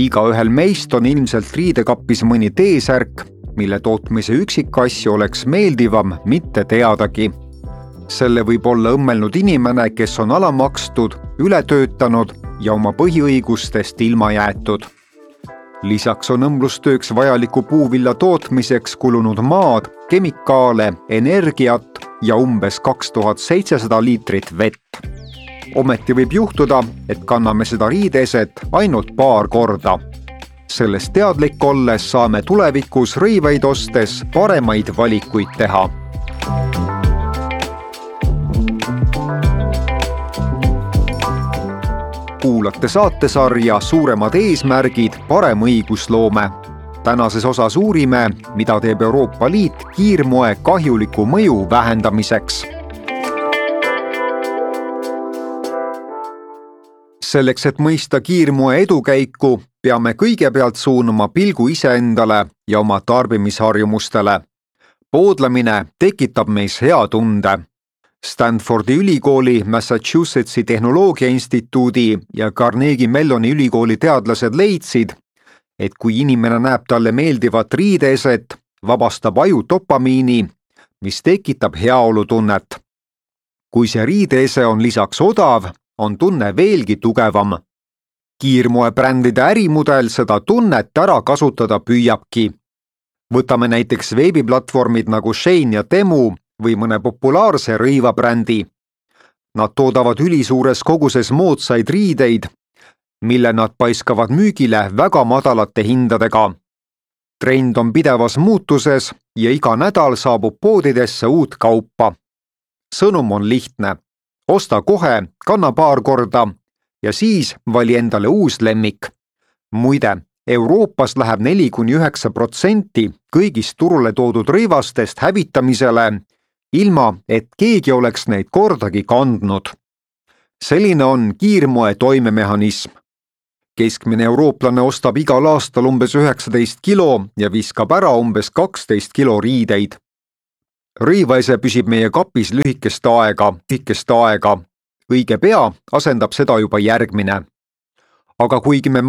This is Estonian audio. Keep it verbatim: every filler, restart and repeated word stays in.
Igaühel meist on ilmselt riidekappis mõni T-särk, mille tootmise üksikasju oleks meeldivam mitte teadagi. Selle võib olla õmmelnud inimene, kes on alamakstud, üle töötanud ja oma põhiõigustest ilma jäetud. Lisaks on õmblustööks vajaliku puuvilla tootmiseks kulunud maad, kemikaale, energiat ja umbes kaks tuhat seitsesada liitrit vett. Ometi võib juhtuda, et kanname seda riideeset ainult paar korda. Sellest teadlik olles saame tulevikus rõivaid ostes paremaid valikuid teha. Kuulate saatesarja Suuremad eesmärgid, parem õigusloome. Tänases osas uurime, mida teeb Euroopa Liit kiirmoe kahjuliku mõju vähendamiseks. Selleks, et mõista kiirmoe edukäiku, peame kõigepealt suunama pilgu iseendale ja oma tarbimisharjumustele. Poodlemine tekitab meis hea tunde. Stanfordi ülikooli, Massachusettsi tehnoloogia instituudi ja Carnegie Melloni ülikooli teadlased leidsid, et kui inimene näeb talle meeldivat riideeset, vabastab aju dopamiini, mis tekitab heaolutunnet. Kui see riideese on lisaks odav, on tunne veelgi tugevam. Kiirmoebrändide ärimudel seda tunnet ära kasutada püüabki. Võtame näiteks veebiplatvormid nagu Shein ja Temu või mõne populaarse rõivabrändi. Nad toodavad ülisuures koguses moodsaid riideid, mille nad paiskavad müügile väga madalate hindadega. Trend on pidevas muutuses ja iga nädal saabub poodidesse uut kaupa. Sõnum on lihtne. Osta kohe, kanna paar korda ja siis vali endale uus lemmik. Muide, Euroopas läheb neli kuni üheksa protsenti kõigist turule toodud rõivastest hävitamisele, ilma et keegi oleks neid kordagi kandnud. Selline on kiirmoe toimemehhanism. Keskmine eurooplane ostab igal aastal umbes üheksateist kilo ja viskab ära umbes kaksteist kilo riideid. Rõivaese püsib meie kapis lühikest aega, lühikest aega. Õige pea asendab seda juba järgmine. Aga kuigi me